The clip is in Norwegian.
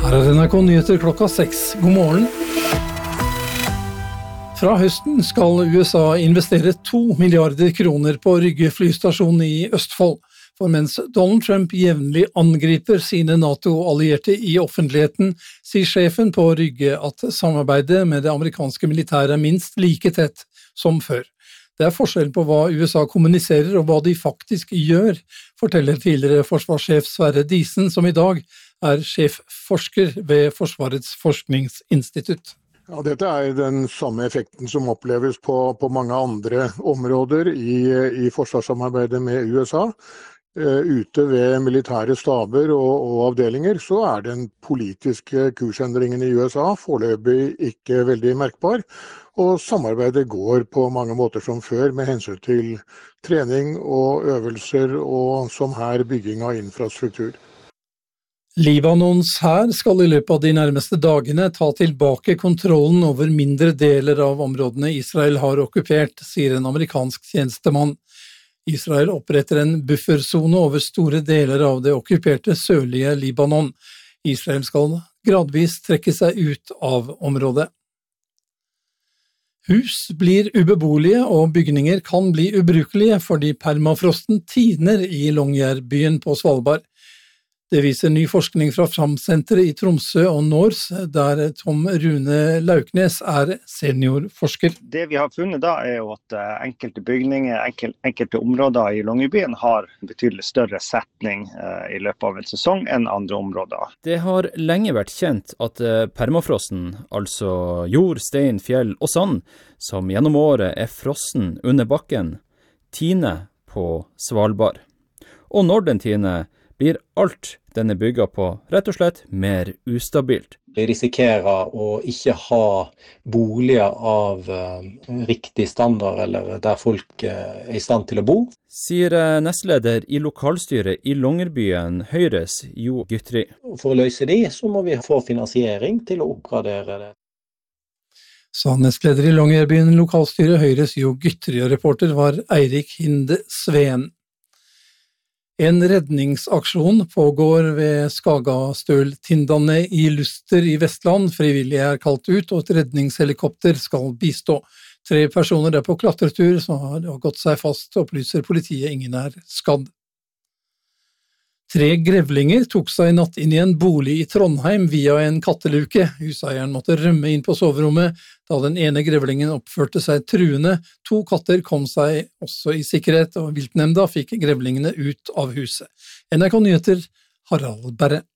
Her NRK Nyheter klokka 6. God morgen. Fra høsten skal USA investere 2 milliarder kroner på Rygge flystasjon i Østfold. For mens Donald Trump jevnlig angriper sine NATO-allierte i offentligheten, sier sjefen på Rygge at samarbeidet med det amerikanske militæret er minst like tett som før. Det er forskjell på hva USA kommuniserer og hva de faktisk gjør, forteller tidligere forsvarssjef Sverre Diesen, som i dag er sjefforsker ved Forsvarets forskningsinstitutt. Ja, dette er den samme effekten som oppleves på mange andre områder i forsvarssamarbeidet med USA. Ute ved militære staber og avdelinger så er den politiske kursendringen i USA foreløpig ikke veldig merkbar, og samarbeidet går på mange måter som før med hensyn til trening og øvelser og som her bygging av infrastruktur. Libanons hær skal i løpet av de nærmeste dagene ta tilbake kontrollen over mindre deler av områdene Israel har okkupert, sier en amerikansk tjenestemann. Israel oppretter en buffersone over store deler av det okkuperte sørlige Libanon. Israel skal gradvis trekke seg ut av området. Hus blir ubeboelige og bygninger kan bli ubrukelige fordi permafrosten tiner i Longyearbyen på Svalbard. Det viser ny forskning fra Framsenteret i Tromsø og NORS, der Tom Rune Lauknes er seniorforsker. Det vi har funnet da er jo at enkelte bygninger, enkelte områder i Longyearbyen har betydelig større setning i løpet av en sesong enn andre områder. Det har lenge vært kjent at permafrosten, altså jord, stein, fjell og sand, som gjennom året er frossen under bakken, tiner på Svalbard. Og når den tiner, blir alt den er bygget på rett og slett mer ustabilt. Vi risikerer å ikke ha boliger av riktig standard, eller der folk er i stand til å bo. Sier nestleder i lokalstyret i Longyearbyen, Høyres Jo Gytri. For å løse det, så må vi få finansiering til å oppgradere det. Sa nestleder i Longyearbyen lokalstyret Høyres Jo Gytri, og reporter var Eirik Hinde Sveen. En redningsaksjon pågår ved Skagastøltindane i Luster i Vestland. Frivillige er kalt ut, og et redningshelikopter skal bistå. 3 personer er på klatretur som har gått seg fast, opplyser politiet. Ingen er skadd. 3 grevlinger tok seg i natt inn i en bolig i Trondheim via en katteluke. Huseieren måtte rømme inn på soverommet da den ene grevlingen oppførte seg truende. 2 katter kom seg også i sikkerhet, og viltnemnda fikk grevlingene ut av huset. NRK Nyheter, Harald Berre.